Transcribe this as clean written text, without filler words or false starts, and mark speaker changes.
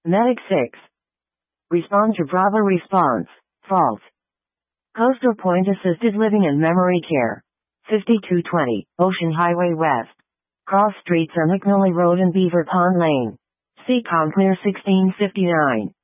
Speaker 1: Medic 6. Respond to Bravo response. False. Coastal Point Assisted Living and Memory Care. 5220, Ocean Highway West. Cross streets on McNally Road and Beaver Pond Lane. See ComClear 1659.